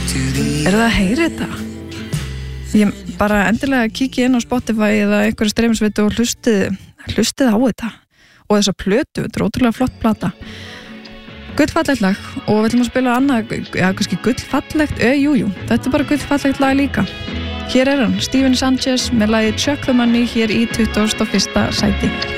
það að heyra þetta? Ég bara endilega kíkja inn á Spotify eða einhverju streymisveitu og hlustið á þetta og þessa plötu, þetta ótrúlega flott plata. Gullfallegt lag og við ætlum að spila annað, kannski gullfallegt, jú, þetta bara gullfallegt lag líka. Hér hann, Steven Sanchez með lagið Chuck the Money hér í 21. sæti.